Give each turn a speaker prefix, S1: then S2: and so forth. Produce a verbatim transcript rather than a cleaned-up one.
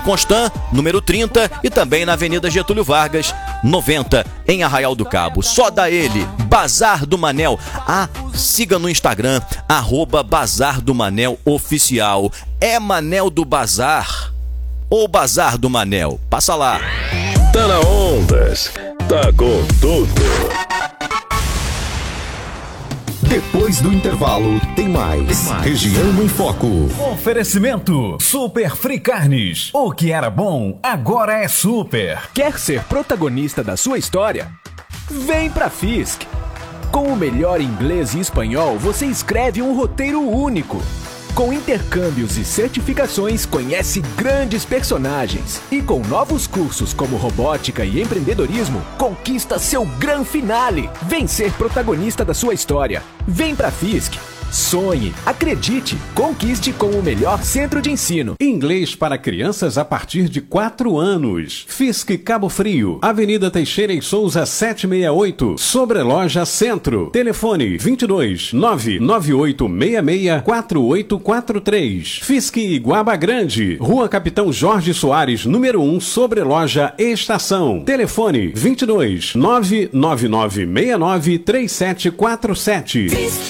S1: Constant, número trinta, e também na Avenida Getúlio Vargas, noventa, em Arraial do Cabo. Só dá ele, Bazar do Manel. Ah, siga no Instagram, arroba Bazar do Manel Oficial. É Manel do Bazar ou Bazar do Manel? Passa lá.
S2: Tá na Ondas, tá com tudo.
S3: Depois do intervalo, tem mais. Tem mais. Região em Foco.
S4: Oferecimento Super Free Carnes. O que era bom, agora é super.
S5: Quer ser protagonista da sua história? Vem pra Fisk. Com o melhor inglês e espanhol, você escreve um roteiro único. Com intercâmbios e certificações, conhece grandes personagens. E com novos cursos como robótica e empreendedorismo, conquista seu gran finale. Vem ser protagonista da sua história. Vem pra Fisk. Sonhe, acredite, conquiste com o melhor centro de ensino.
S6: Inglês para crianças a partir de quatro anos. Fisk Cabo Frio, Avenida Teixeira e Souza setecentos e sessenta e oito, Sobreloja Centro. Telefone vinte e dois, nove nove oito seis seis, quatro oito quatro três. Fisk Iguaba Grande, Rua Capitão Jorge Soares, número um, Sobreloja Estação. Telefone vinte e dois, nove nove nove seis nove três sete quatro sete.